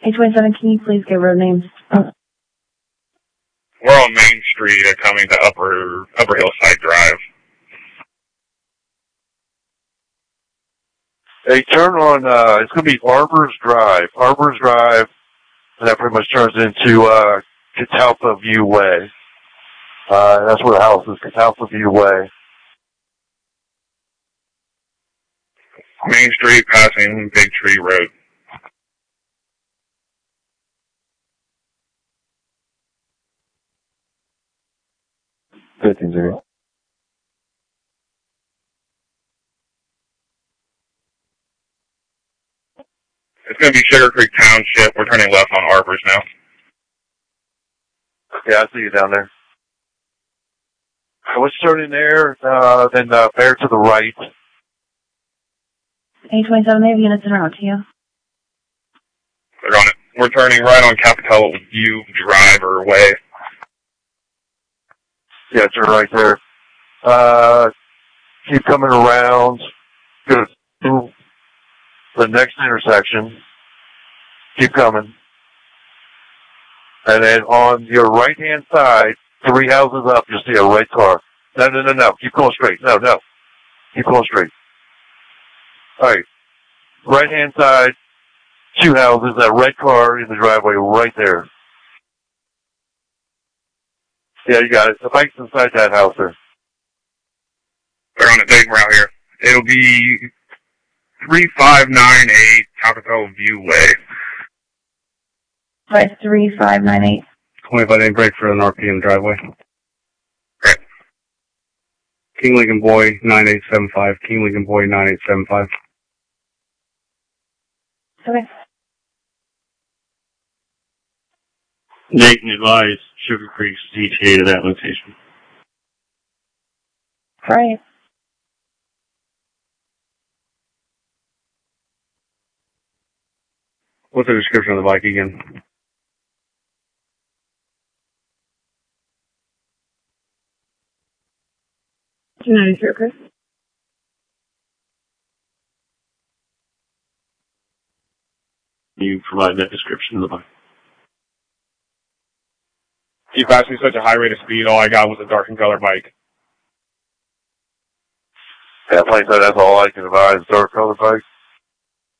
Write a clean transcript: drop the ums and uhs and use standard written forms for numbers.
827, can you please give road names? We're on Main Street coming to Upper Hillside Drive. Hey, turn on, it's going to be Arbors Drive. Arbors Drive, and that pretty much turns into Catalpa View Way. That's where the house is, Catalpa View Way. Main Street passing Big Tree Road. It's going to be Sugar Creek Township. We're turning left on Arbors now. Yeah, I see you down there. Let's turn in there, then bear to the right. 827, they have units en route to you. They're on it. We're turning right on Capitol View Drive or Way. Yeah, turn right there. Keep coming around. Go to the next intersection. Keep coming. And then on your right-hand side, 3 houses up, you'll see a red car. No. Keep going straight. No. Keep going straight. All right. Right-hand side, 2 houses, that red car in the driveway right there. Yeah, you got it. The bike's inside that house there. They're on it. We're out here. It'll be 3598 Capitol View Way. Right, 3598. 25-day break for an RPM driveway. Right. King Lincoln Boy 9875. King Lincoln Boy 9875. Okay. Nathan advised Sugar Creek's ETA to that location. Right. What's the description of the bike again? Chris. You provide that description of the bike. He passed me such a high rate of speed, all I got was a dark and color bike. Yeah, like I said, that's all I can advise, dark color bikes.